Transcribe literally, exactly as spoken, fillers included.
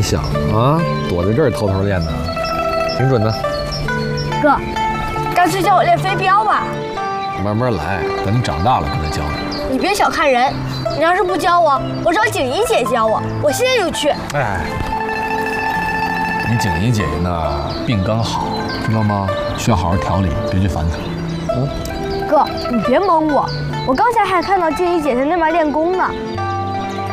想啊，躲在这儿偷偷练呢，挺准的。 哥，干脆教我练飞镖吧。 慢慢来，等你长大了我再教你。 你别小看人，你要是不教我，我找景怡姐教我，我现在就去。 哎，你景怡姐姐呢病刚好，知道吗？需要好好调理，别去烦她。嗯。 哥，你别蒙我，我刚才还看到静怡姐在那边练功呢。